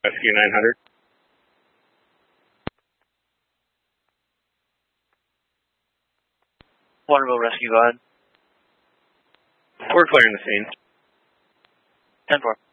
Rescue 900. Waterville Rescue, go ahead. We're clearing the scene. 10-4.